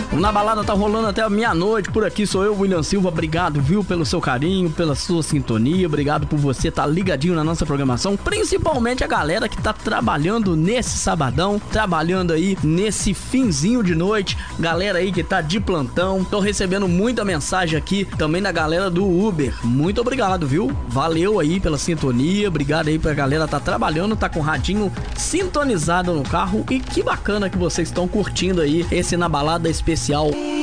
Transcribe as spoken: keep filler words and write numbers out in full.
O Na Balada tá rolando até a meia-noite por aqui. Sou eu, William Silva. Obrigado, viu, pelo seu carinho, pela sua sintonia. Obrigado por você estar tá ligadinho na nossa programação. Principalmente a galera que tá trabalhando nesse sabadão, trabalhando aí nesse finzinho de noite. Galera aí que tá de plantão. Tô recebendo muita mensagem aqui também da galera do Uber. Muito obrigado, viu? Valeu aí pela sintonia. Obrigado aí pra galera tá trabalhando, tá com o radinho sintonizado no carro. E que bacana que vocês estão curtindo aí esse Na Balada especial